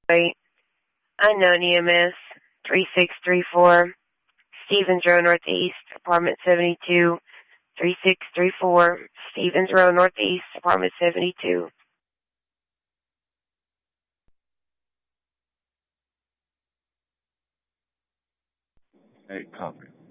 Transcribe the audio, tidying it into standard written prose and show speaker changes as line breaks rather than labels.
Right. Unknown EMS 3634. Stevens Row Northeast, apartment 72. 3634. Stevens Row Northeast, apartment 72.
Hey, copy.